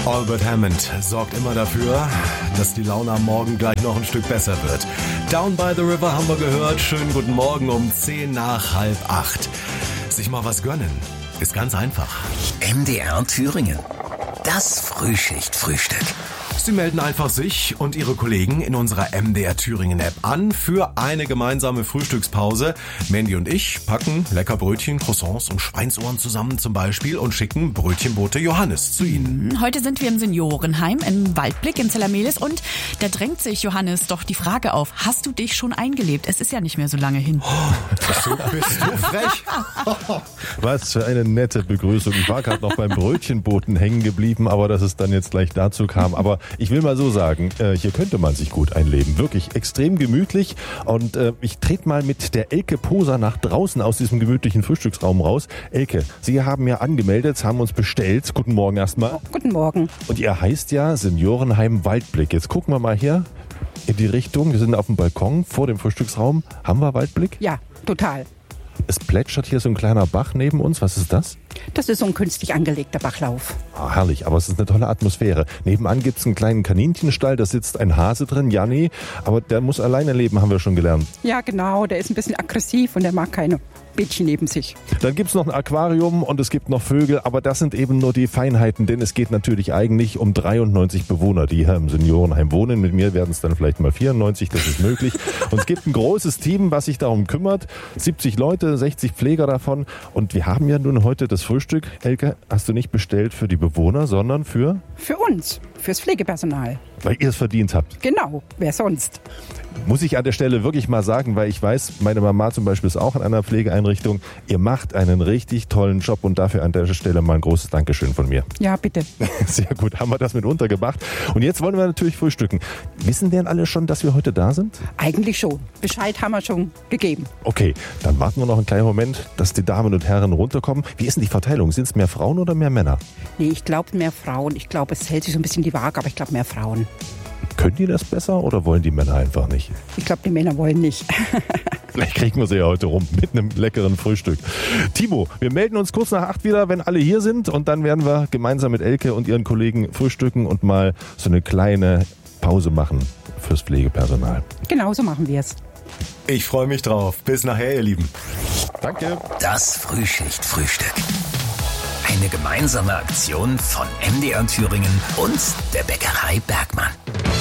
Albert Hammond sorgt immer dafür, dass die Laune am Morgen gleich noch ein Stück besser wird. Down by the River haben wir gehört. Schönen guten Morgen um 7:10. Sich mal was gönnen ist ganz einfach. MDR Thüringen. Das Frühschicht-Frühstück. Sie melden einfach sich und Ihre Kollegen in unserer MDR Thüringen App an für eine gemeinsame Frühstückspause. Mandy und ich packen lecker Brötchen, Croissants und Schweinsohren zusammen zum Beispiel und schicken Brötchenbote Johannes zu Ihnen. Heute sind wir im Seniorenheim in Waldblick in Zellermehlis und da drängt sich, Johannes, doch die Frage auf, hast du dich schon eingelebt? Es ist ja nicht mehr so lange hin. So bist du frech. Was für eine nette Begrüßung. Ich war gerade noch beim Brötchenboten hängen geblieben, aber dass es dann jetzt gleich dazu kam. Aber ich will mal so sagen, hier könnte man sich gut einleben. Wirklich extrem gemütlich. Und ich trete mal mit der Elke Poser nach draußen aus diesem gemütlichen Frühstücksraum raus. Elke, Sie haben ja angemeldet, haben uns bestellt. Guten Morgen erstmal. Guten Morgen. Und ihr heißt ja Seniorenheim Waldblick. Jetzt gucken wir mal hier in die Richtung. Wir sind auf dem Balkon vor dem Frühstücksraum. Haben wir Waldblick? Ja, total. Es plätschert hier so ein kleiner Bach neben uns. Was ist das? Das ist so ein künstlich angelegter Bachlauf. Oh, herrlich, aber es ist eine tolle Atmosphäre. Nebenan gibt es einen kleinen Kaninchenstall, da sitzt ein Hase drin, Janni, aber der muss alleine leben, haben wir schon gelernt. Ja, genau, der ist ein bisschen aggressiv und der mag keine Mädchen neben sich. Dann gibt es noch ein Aquarium und es gibt noch Vögel, aber das sind eben nur die Feinheiten, denn es geht natürlich eigentlich um 93 Bewohner, die hier im Seniorenheim wohnen. Mit mir werden es dann vielleicht mal 94, das ist möglich. Und es gibt ein großes Team, was sich darum kümmert. 70 Leute, 60 Pfleger davon. Und wir haben ja nun heute das Frühstück. Elke, hast du nicht bestellt für die Bewohner, sondern für? Für uns, fürs Pflegepersonal. Weil ihr es verdient habt. Genau, wer sonst? Muss ich an der Stelle wirklich mal sagen, weil ich weiß, meine Mama zum Beispiel ist auch in einer Pflegeeinrichtung. Ihr macht einen richtig tollen Job und dafür an der Stelle mal ein großes Dankeschön von mir. Ja, bitte. Sehr gut, haben wir das mit untergebracht. Und jetzt wollen wir natürlich frühstücken. Wissen denn alle schon, dass wir heute da sind? Eigentlich schon. Bescheid haben wir schon gegeben. Okay, dann warten wir noch einen kleinen Moment, dass die Damen und Herren runterkommen. Wie ist denn die Verteilung? Sind es mehr Frauen oder mehr Männer? Nee, ich glaube mehr Frauen. Ich glaube, es hält sich so ein bisschen die Waage, aber ich glaube mehr Frauen. Können die das besser oder wollen die Männer einfach nicht? Ich glaube, die Männer wollen nicht. Vielleicht kriegen wir sie ja heute rum mit einem leckeren Frühstück. Timo, wir melden uns kurz nach 8 wieder, wenn alle hier sind. Und dann werden wir gemeinsam mit Elke und ihren Kollegen frühstücken und mal so eine kleine Pause machen fürs Pflegepersonal. Genau so machen wir es. Ich freue mich drauf. Bis nachher, ihr Lieben. Danke. Das Frühschicht-Frühstück. Eine gemeinsame Aktion von MDR Thüringen und der Bäckerei Bergmann.